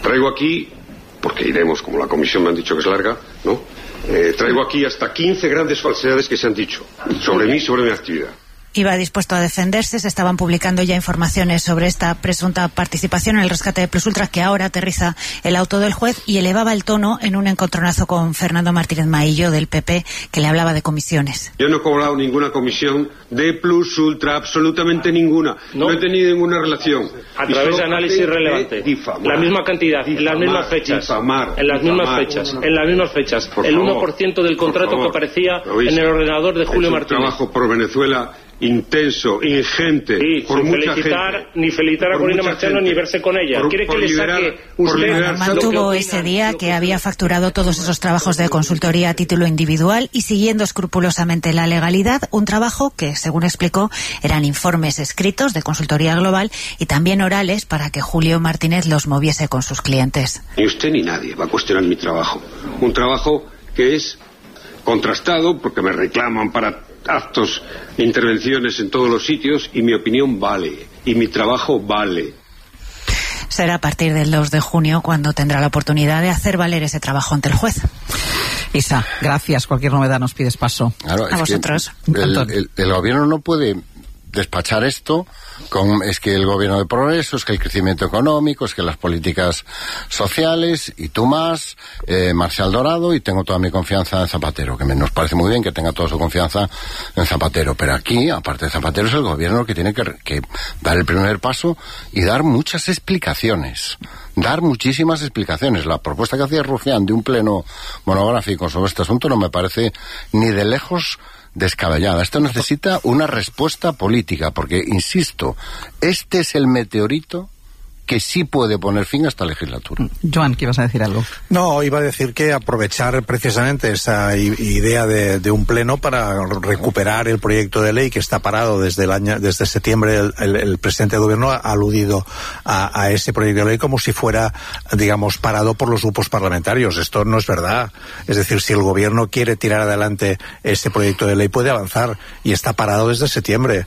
Traigo aquí, porque iremos, como la comisión me han dicho que es larga, ¿no? Traigo aquí hasta 15 grandes falsedades que se han dicho sobre mí, sobre mi actividad. Iba dispuesto a defenderse. Se estaban publicando ya informaciones sobre esta presunta participación en el rescate de Plusultra, que ahora aterriza el auto del juez, y elevaba el tono en un encontronazo con Fernando Martínez Maillo del PP, que le hablaba de comisiones. Yo no he cobrado ninguna comisión de Plusultra, absolutamente ninguna. No he tenido ninguna relación. A través de análisis relevante. La misma cantidad, en las mismas fechas. En las mismas fechas. El 1% del contrato que aparecía en el ordenador de Julio Martínez. Un trabajo por Venezuela intenso, ingente, sí, por mucha gente. Ni felicitar a Corina Machado ni verse con ella. ¿Quiere que le saque usted? Mantuvo ese día que había facturado todos esos trabajos de consultoría a título individual y siguiendo escrupulosamente la legalidad, un trabajo que, según explicó, eran informes escritos de consultoría global y también orales para que Julio Martínez los moviese con sus clientes. Ni usted ni nadie va a cuestionar mi trabajo. Un trabajo que es contrastado porque me reclaman para actos e intervenciones en todos los sitios, y mi opinión vale, y mi trabajo vale. Será a partir del 2 de junio cuando tendrá la oportunidad de hacer valer ese trabajo ante el juez. Isa, gracias. Cualquier novedad nos pides paso. Claro, a vosotros. El gobierno no puede despachar esto es que el gobierno de progreso, es que el crecimiento económico, es que las políticas sociales, y tú más, Marcial Dorado, y tengo toda mi confianza en Zapatero, que nos parece muy bien que tenga toda su confianza en Zapatero, pero aquí, aparte de Zapatero, es el gobierno que tiene que dar el primer paso y dar muchas explicaciones. Dar muchísimas explicaciones. La propuesta que hacía Rufián de un pleno monográfico sobre este asunto no me parece ni de lejos descabellada. Esto necesita una respuesta política, porque, insisto, este es el meteorito que sí puede poner fin a esta legislatura. Joan, ¿qué ibas a decir algo? No, iba a decir que aprovechar precisamente esa idea de un pleno para recuperar el proyecto de ley que está parado desde septiembre. El presidente de gobierno ha aludido a ese proyecto de ley como si fuera, digamos, parado por los grupos parlamentarios. Esto no es verdad. Es decir, si el gobierno quiere tirar adelante ese proyecto de ley, puede avanzar, y está parado desde septiembre.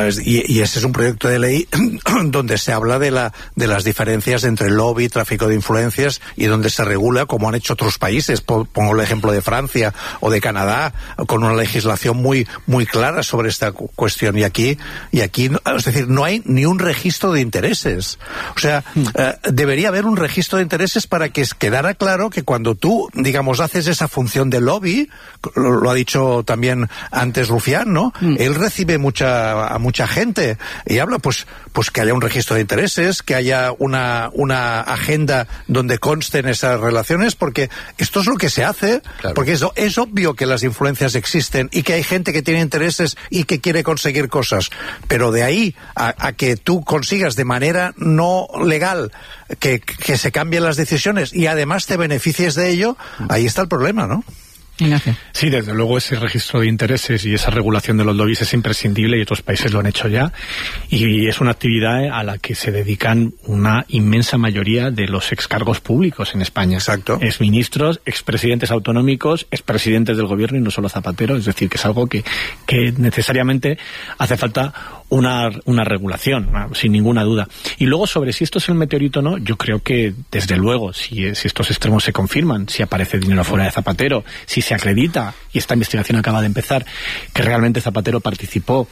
Y ese es un proyecto de ley donde se habla de las diferencias entre lobby, tráfico de influencias, y donde se regula como han hecho otros países. Pongo el ejemplo de Francia o de Canadá, con una legislación muy muy clara sobre esta cuestión, y aquí es decir, no hay ni un registro de intereses. O sea, debería haber un registro de intereses para que quedara claro que cuando tú, digamos, haces esa función de lobby, lo ha dicho también antes Rufián, ¿no? Él recibe a mucha gente y habla, pues que haya un registro de intereses, que haya una agenda donde consten esas relaciones, porque esto es lo que se hace, claro. Porque es obvio que las influencias existen y que hay gente que tiene intereses y que quiere conseguir cosas, pero de ahí a que tú consigas de manera no legal que se cambien las decisiones y además te beneficies de ello, ahí está el problema, ¿no? Ignacio. Sí, desde luego ese registro de intereses y esa regulación de los lobbies es imprescindible, y otros países lo han hecho ya, y es una actividad a la que se dedican una inmensa mayoría de los excargos públicos en España. Exacto. Exministros, expresidentes autonómicos, expresidentes del gobierno, y no solo Zapatero. Es decir, que es algo que necesariamente hace falta una regulación, sin ninguna duda. Y luego, sobre si esto es el meteorito o no, yo creo que, desde luego, si estos extremos se confirman, si aparece dinero fuera de Zapatero, si se acredita, y esta investigación acaba de empezar, que realmente Zapatero participó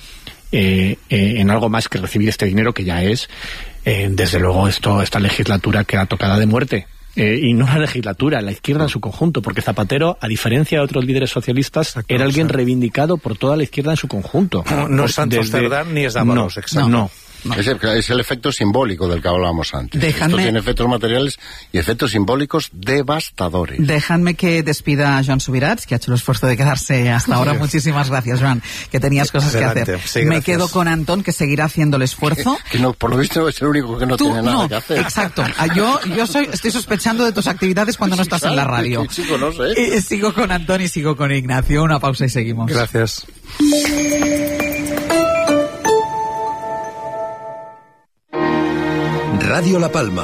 en algo más que recibir este dinero, que ya es, desde luego, esta legislatura queda tocada de muerte. Y no la legislatura, la izquierda en su conjunto, porque Zapatero, a diferencia de otros líderes socialistas, era alguien reivindicado por toda la izquierda en su conjunto. No es Santos Cerdán ni es Dávalos, exacto. No. Es el efecto simbólico del que hablábamos antes. Esto tiene efectos materiales y efectos simbólicos devastadores. Dejadme que despida a Joan Subirats, que ha hecho el esfuerzo de quedarse hasta ahora. Muchísimas gracias, Joan, que tenías cosas que hacer. Sí, me quedo con Antón, que seguirá haciendo el esfuerzo. Que no, por lo visto es el único que no tiene nada que hacer. Exacto. Yo estoy sospechando de tus actividades cuando no estás en la radio. Chico, no sé. Sigo con Antón y sigo con Ignacio. Una pausa y seguimos. Gracias. Radio La Palma.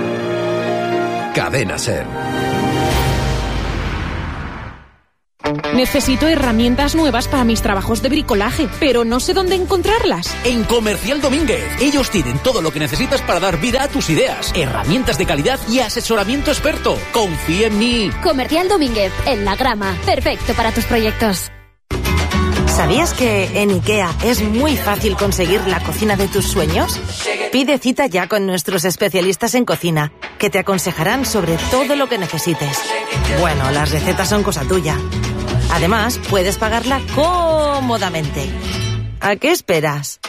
Cadena SER. Necesito herramientas nuevas para mis trabajos de bricolaje, pero no sé dónde encontrarlas. En Comercial Domínguez. Ellos tienen todo lo que necesitas para dar vida a tus ideas, herramientas de calidad y asesoramiento experto. Confía en mí. Comercial Domínguez, en La Grama. Perfecto para tus proyectos. ¿Sabías que en IKEA es muy fácil conseguir la cocina de tus sueños? Pide cita ya con nuestros especialistas en cocina, que te aconsejarán sobre todo lo que necesites. Bueno, las recetas son cosa tuya. Además, puedes pagarla cómodamente. ¿A qué esperas?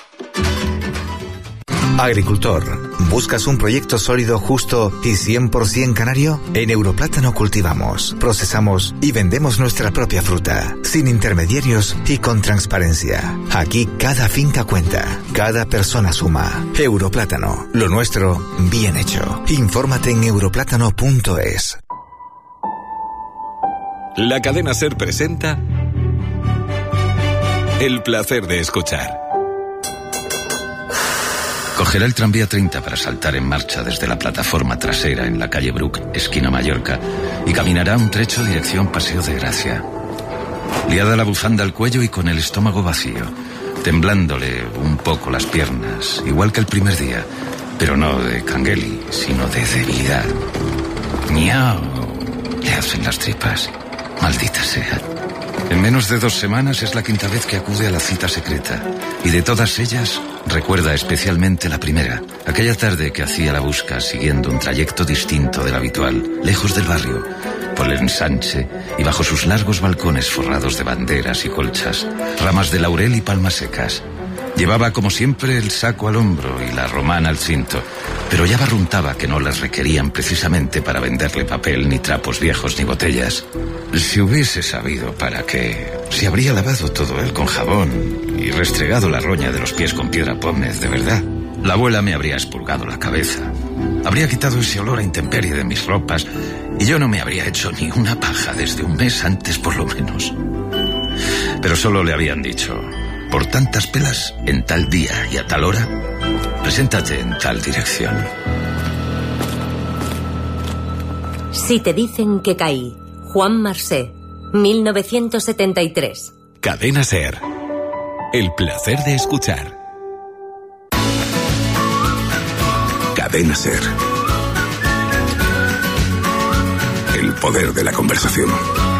Agricultor, ¿buscas un proyecto sólido, justo y 100% canario? En Europlátano cultivamos, procesamos y vendemos nuestra propia fruta, sin intermediarios y con transparencia. Aquí cada finca cuenta, cada persona suma. Europlátano, lo nuestro bien hecho. Infórmate en europlátano.es. La cadena SER presenta El placer de escuchar. Cogerá el tranvía 30 para saltar en marcha desde la plataforma trasera en la calle Bruc, esquina Mallorca, y caminará un trecho dirección Paseo de Gracia. Liada la bufanda al cuello y con el estómago vacío, temblándole un poco las piernas, igual que el primer día, pero no de cangueli, sino de debilidad. ¡Miau! Le hacen las tripas. Maldita sea. En menos de 2 semanas es la 5ª vez que acude a la cita secreta. Y de todas ellas, recuerda especialmente la primera. Aquella tarde que hacía la busca siguiendo un trayecto distinto del habitual, lejos del barrio, por el ensanche y bajo sus largos balcones forrados de banderas y colchas, ramas de laurel y palmas secas. Llevaba como siempre el saco al hombro y la romana al cinto, pero ya barruntaba que no las requerían precisamente para venderle papel, ni trapos viejos, ni botellas. Si hubiese sabido para qué, se habría lavado todo él con jabón y restregado la roña de los pies con piedra pómez, de verdad. La abuela me habría expurgado la cabeza, habría quitado ese olor a intemperie de mis ropas y yo no me habría hecho ni una paja desde un mes antes por lo menos. Pero solo le habían dicho: por tantas pelas, en tal día y a tal hora, preséntate en tal dirección. Si te dicen que caí, Juan Marsé, 1973. Cadena SER. El placer de escuchar. Cadena SER. El poder de la conversación.